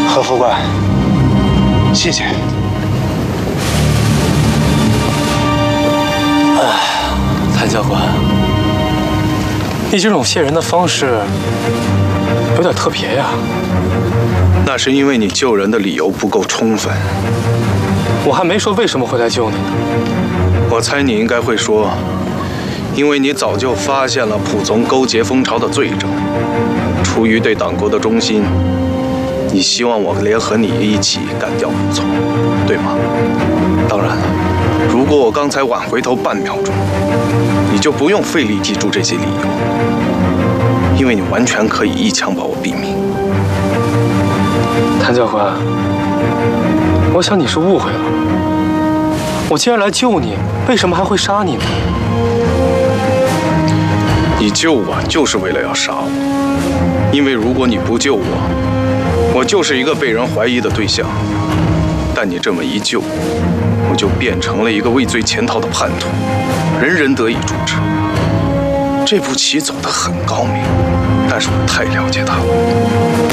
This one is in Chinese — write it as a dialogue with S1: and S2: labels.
S1: 何副官，谢谢。
S2: 谭教官，你这种谢人的方式有点特别呀。
S1: 那是因为你救人的理由不够充分。
S2: 我还没说为什么会来救你呢。
S1: 我猜你应该会说，因为你早就发现了仆从勾结蜂巢的罪证，出于对党国的忠心，你希望我联合你一起干掉仆从，对吗？当然了，如果我刚才晚回头半秒钟，你就不用费力记住这些理由，因为你完全可以一枪把我毙命。
S2: 谭教官，我想你是误会了。我既然来救你，为什么还会杀你呢？
S1: 你救我就是为了要杀我，因为如果你不救我，我就是一个被人怀疑的对象。但你这么一救，我就变成了一个畏罪潜逃的叛徒，人人得以诛之。这步棋走得很高明，但是我太了解他了。